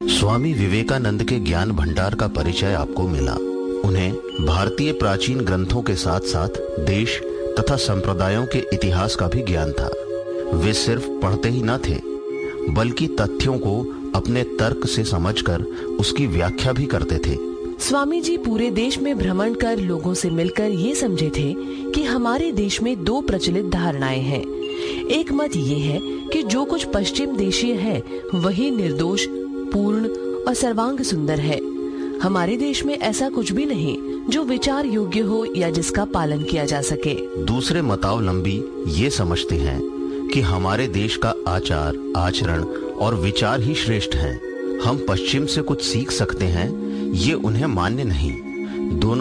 स्वामी विवेकानंद के ज्ञान भंडार का परिचय आपको मिला। उन्हें भारतीय प्राचीन ग्रंथों के साथ साथ देश तथा संप्रदायों के इतिहास का भी ज्ञान था। वे सिर्फ पढ़ते ही न थे, बल्कि तथ्यों को अपने तर्क से समझकर उसकी व्याख्या भी करते थे। स्वामी जी पूरे देश में भ्रमण कर लोगों से मिलकर ये समझे थे कि हमारे देश में दो प्रचलित धारणाएं हैं। एक मत ये है कि जो कुछ पश्चिम देशीय है वही निर्दोष, पूर्ण और सर्वांग सुंदर है। हमारे देश में ऐसा कुछ भी नहीं जो विचार योग्य हो या जिसका पालन किया जा सके। दूसरे मतावलंबी ये समझते हैं कि हमारे देश का आचार, आचरण और विचार ही श्रेष्ठ हैं। हम पश्चिम से कुछ सीख सकते हैं, ये उन्हें मान्य नहीं। दोनों